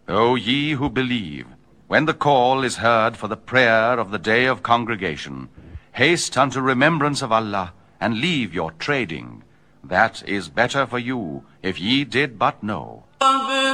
O ye who believe, when the call is heard for the prayer of the day of congregation, haste unto remembrance of Allah, and leave your trading. That is better for you, if ye did but know.